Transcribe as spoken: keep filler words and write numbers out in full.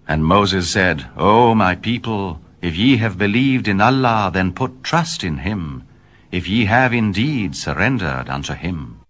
And Moses said, O my people, if ye have believed in Allah, then put trust in him, if ye have indeed surrendered unto him.